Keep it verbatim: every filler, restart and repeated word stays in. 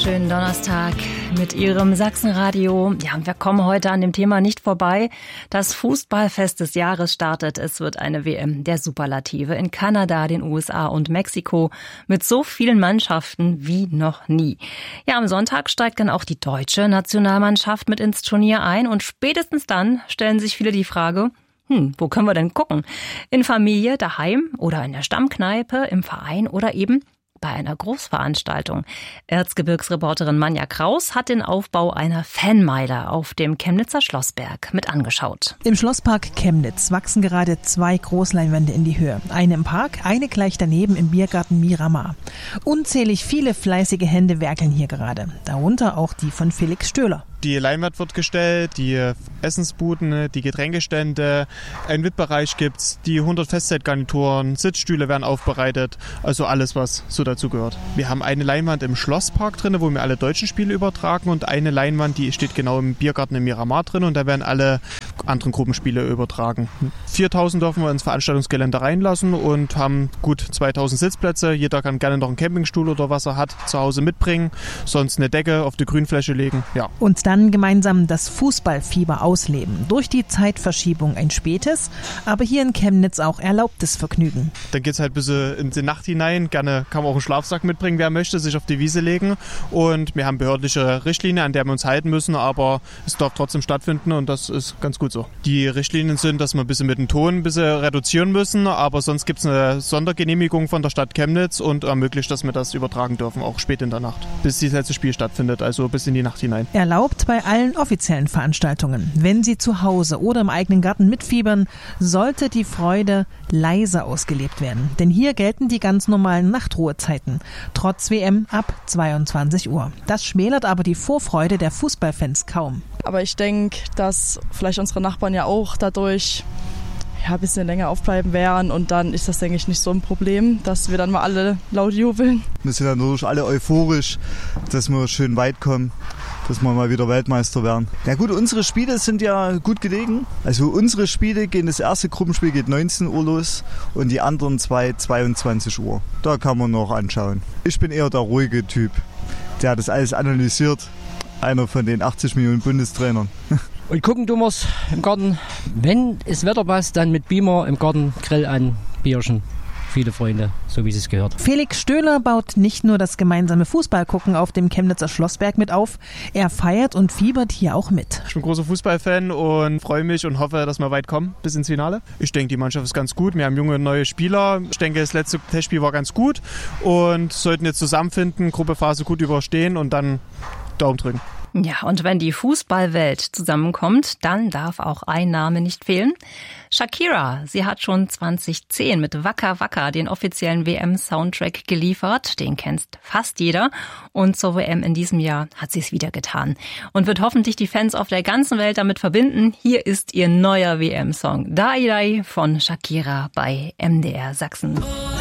Schönen Donnerstag mit Ihrem Sachsenradio. Ja, und wir kommen heute an dem Thema nicht vorbei. Das Fußballfest des Jahres startet. Es wird eine W M der Superlative in Kanada, den U S A und Mexiko mit so vielen Mannschaften wie noch nie. Ja, am Sonntag steigt dann auch die deutsche Nationalmannschaft mit ins Turnier ein und spätestens dann stellen sich viele die Frage, Hm, wo können wir denn gucken? In Familie, daheim oder in der Stammkneipe, im Verein oder eben bei einer Großveranstaltung. Erzgebirgsreporterin Manja Kraus hat den Aufbau einer Fanmeile auf dem Chemnitzer Schlossberg mit angeschaut. Im Schlosspark Chemnitz wachsen gerade zwei Großleinwände in die Höhe. Eine im Park, eine gleich daneben im Biergarten Miramar. Unzählig viele fleißige Hände werkeln hier gerade. Darunter auch die von Felix Stöhler. Die Leinwand wird gestellt, die Essensbuden, die Getränkestände, einen V I P-Bereich gibt's, die hundert Festzeitgarnituren, Sitzstühle werden aufbereitet, also alles, was so dazu gehört. Wir haben eine Leinwand im Schlosspark drin, wo wir alle deutschen Spiele übertragen und eine Leinwand, die steht genau im Biergarten im Miramar drin und da werden alle anderen Gruppenspiele übertragen. viertausend dürfen wir ins Veranstaltungsgelände reinlassen und haben gut zweitausend Sitzplätze. Jeder kann gerne noch einen Campingstuhl oder was er hat zu Hause mitbringen, sonst eine Decke auf die Grünfläche legen, ja. Und dann gemeinsam das Fußballfieber ausleben. Durch die Zeitverschiebung ein spätes, aber hier in Chemnitz auch erlaubtes Vergnügen. Dann geht's halt ein bisschen in die Nacht hinein. Gerne kann man auch einen Schlafsack mitbringen, wer möchte, sich auf die Wiese legen. Und wir haben behördliche Richtlinien, an der wir uns halten müssen, aber es darf trotzdem stattfinden und das ist ganz gut so. Die Richtlinien sind, dass wir ein bisschen mit dem Ton ein bisschen reduzieren müssen, aber sonst gibt's eine Sondergenehmigung von der Stadt Chemnitz und ermöglicht, dass wir das übertragen dürfen, auch spät in der Nacht, bis das letzte Spiel stattfindet, also bis in die Nacht hinein. Erlaubt bei allen offiziellen Veranstaltungen. Wenn Sie zu Hause oder im eigenen Garten mitfiebern, sollte die Freude leise ausgelebt werden. Denn hier gelten die ganz normalen Nachtruhezeiten. Trotz W M ab zweiundzwanzig Uhr. Das schmälert aber die Vorfreude der Fußballfans kaum. Aber ich denke, dass vielleicht unsere Nachbarn ja auch dadurch ja, ein bisschen länger aufbleiben werden und dann ist das, denke ich, nicht so ein Problem, dass wir dann mal alle laut jubeln. Wir sind dann natürlich alle euphorisch, dass wir schön weit kommen, dass wir mal wieder Weltmeister werden. Ja gut, unsere Spiele sind ja gut gelegen. Also unsere Spiele gehen, das erste Gruppenspiel geht neunzehn Uhr los und die anderen zwei zweiundzwanzig Uhr. Da kann man noch anschauen. Ich bin eher der ruhige Typ, der das alles analysiert. Einer von den achtzig Millionen Bundestrainern. Und gucken tun wir's im Garten. Wenn das Wetter passt, dann mit Beamer im Garten, Grill an, Bierchen. Viele Freunde, so wie es gehört. Felix Stöhler baut nicht nur das gemeinsame Fußballgucken auf dem Chemnitzer Schlossberg mit auf, er feiert und fiebert hier auch mit. Ich bin großer Fußballfan und freue mich und hoffe, dass wir weit kommen bis ins Finale. Ich denke, die Mannschaft ist ganz gut. Wir haben junge, neue Spieler. Ich denke, das letzte Testspiel war ganz gut und sollten jetzt zusammenfinden, Gruppephase gut überstehen und dann Daumen drücken. Ja, und wenn die Fußballwelt zusammenkommt, dann darf auch ein Name nicht fehlen. Shakira, sie hat schon zwanzig zehn mit Waka Waka den offiziellen W M-Soundtrack geliefert. Den kennt fast jeder. Und zur W M in diesem Jahr hat sie es wieder getan. Und wird hoffentlich die Fans auf der ganzen Welt damit verbinden. Hier ist ihr neuer W M-Song Dai Dai von Shakira bei M D R Sachsen.